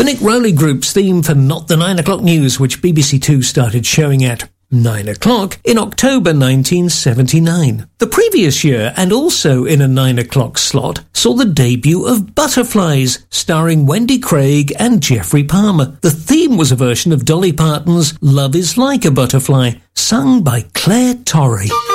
Nick Rowley Group's theme for Not the 9 O'Clock News, which BBC Two started showing at 9 o'clock in October 1979. The previous year, and also in a 9 o'clock slot, saw the debut of Butterflies, starring Wendy Craig and Geoffrey Palmer. The theme was a version of Dolly Parton's Love is Like a Butterfly, sung by Claire Torrey.